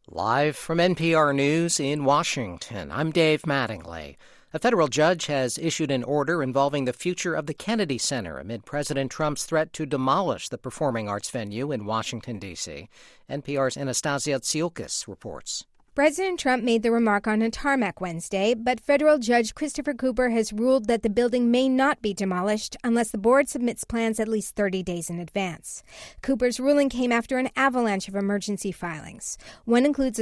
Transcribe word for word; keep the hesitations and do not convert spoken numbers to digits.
Live from N P R News in Washington, I'm Dave Mattingly. A federal judge has issued an order involving the future of the Kennedy Center amid President Trump's threat to demolish the performing arts venue in Washington, D C N P R's Anastasia Tsioukas reports. President Trump made the remark on a tarmac Wednesday, but federal judge Christopher Cooper has ruled that the building may not be demolished unless the board submits plans at least thirty days in advance. Cooper's ruling came after an avalanche of emergency filings. One includes a